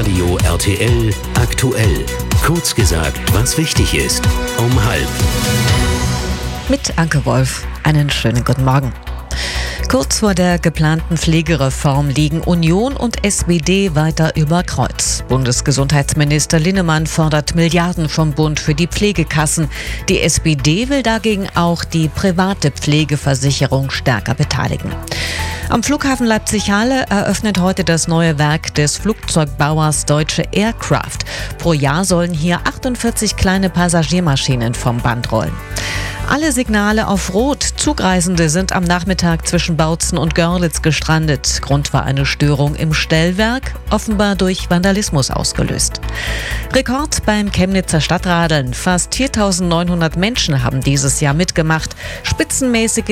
Hitradio RTL aktuell. Kurz gesagt, was wichtig ist. Um 12:30. Mit Anke Wolf. Einen schönen guten Morgen. Kurz vor der geplanten Pflegereform liegen Union und SPD weiter über Kreuz. Bundesgesundheitsminister Linnemann fordert Milliarden vom Bund für die Pflegekassen. Die SPD will dagegen auch die private Pflegeversicherung stärker beteiligen. Am Flughafen Leipzig-Halle eröffnet heute das neue Werk des Flugzeugbauers Deutsche Aircraft. Pro Jahr sollen hier 48 kleine Passagiermaschinen vom Band rollen. Alle Signale auf Rot. Zugreisende sind am Nachmittag zwischen Bautzen und Görlitz gestrandet. Grund war eine Störung im Stellwerk, offenbar durch Vandalismus ausgelöst. Rekord beim Chemnitzer Stadtradeln. Fast 4.900 Menschen haben dieses Jahr mitgemacht. Spitzenmäßige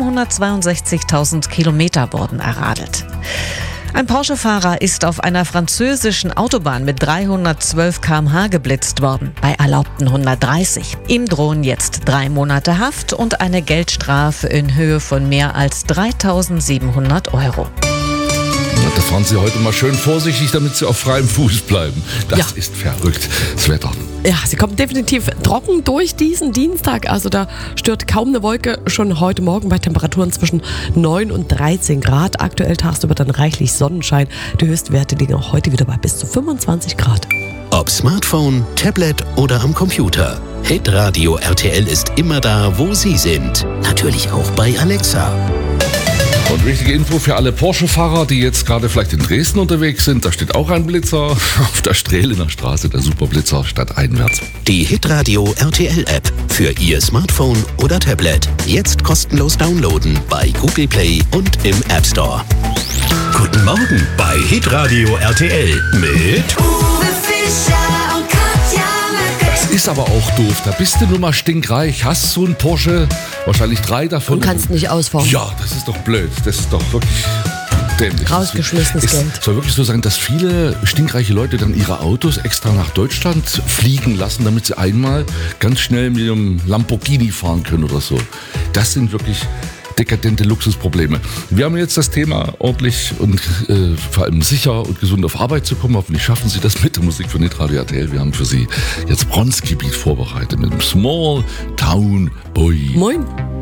762.000 Kilometer wurden erradelt. Ein Porsche-Fahrer ist auf einer französischen Autobahn mit 312 km/h geblitzt worden, bei erlaubten 130. Ihm drohen jetzt 3 Monate Haft und eine Geldstrafe in Höhe von mehr als 3.700 €. Da fahren Sie heute mal schön vorsichtig, damit Sie auf freiem Fuß bleiben. Das ist verrückt, das Wetter. Ja, Sie kommen definitiv trocken durch diesen Dienstag. Also da stört kaum eine Wolke. Schon heute Morgen bei Temperaturen zwischen 9 und 13 Grad. Aktuell tagsüber dann reichlich Sonnenschein. Die Höchstwerte liegen auch heute wieder bei bis zu 25 Grad. Ob Smartphone, Tablet oder am Computer. Hitradio RTL ist immer da, wo Sie sind. Natürlich auch bei Alexa. Und wichtige Info für alle Porsche-Fahrer, die jetzt gerade vielleicht in Dresden unterwegs sind. Da steht auch ein Blitzer auf der Strehlener Straße, der Superblitzer stadteinwärts. Die Hitradio RTL-App für Ihr Smartphone oder Tablet. Jetzt kostenlos downloaden bei Google Play und im App Store. Guten Morgen bei Hitradio RTL mit Uwe Fischer und Katja Möcke. Das ist aber auch doof. Da bist du nun mal stinkreich, hast so einen Porsche, wahrscheinlich 3 davon. Und kannst nicht ausfahren. Ja, das ist doch blöd. Das ist doch wirklich dämlich. Rausgeschmissenes Geld. Es soll wirklich so sein, dass viele stinkreiche Leute dann ihre Autos extra nach Deutschland fliegen lassen, damit sie einmal ganz schnell mit ihrem Lamborghini fahren können oder so. Das sind wirklich dekadente Luxusprobleme. Wir haben jetzt das Thema, ordentlich und vor allem sicher und gesund auf Arbeit zu kommen. Hoffentlich schaffen Sie das mit der Musik von Hitradio RTL. Wir haben für Sie jetzt Bronzgebiet vorbereitet mit dem Small Town Boy. Moin.